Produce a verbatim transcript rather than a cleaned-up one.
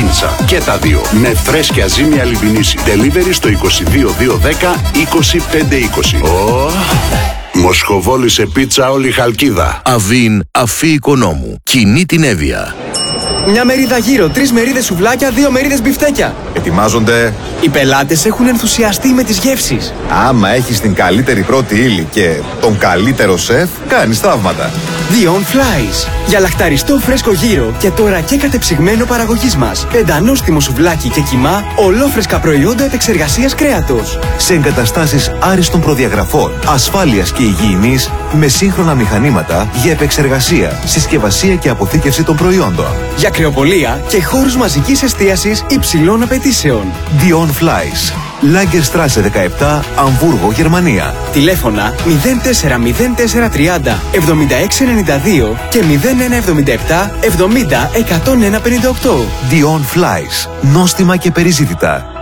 Λάρισα. Και τα δύο. Με φρέσκια ζύμια λιμπινίση. Delivery στο είκοσι δύο δύο δέκα είκοσι πέντε είκοσι. Oh. Μοσχοβόλη σε πίτσα όλη Χαλκίδα. Αβίν Αφή Οικονόμου. Κινεί την Εύβοια. Μια μερίδα γύρω, τρεις μερίδες σουβλάκια, δύο μερίδες μπιφτέκια. Ετοιμάζονται. Οι πελάτες έχουν ενθουσιαστεί με τις γεύσεις. Άμα έχεις την καλύτερη πρώτη ύλη και τον καλύτερο σεφ, κάνεις θαύματα. Dion Flies. Για λαχταριστό φρέσκο γύρο και τώρα και κατεψυγμένο παραγωγής μας. Πεντανόστιμο σουβλάκι και κιμά, ολόφρεσκα προϊόντα επεξεργασίας κρέατος. Σε εγκαταστάσεις άριστων προδιαγραφών, ασφάλειας και υγιεινής, με σύγχρονα μηχανήματα για επεξεργασία, συσκευασία και αποθήκευση των προϊόντων. Για κρεοπολία και χώρους μαζικής εστίασης υψηλών απαιτήσεων. Dion Flies. Lagerstraße δεκαεπτά, Αμβούργο, Γερμανία. Τηλέφωνα μηδέν τέσσερα μηδέν τέσσερα τριάντα εβδομήντα έξι ενενήντα δύο και μηδέν ένα εβδομήντα επτά εβδομήντα εκατόν ένα πενήντα οκτώ. Dion Flies. Νόστιμα και περιζήτητα.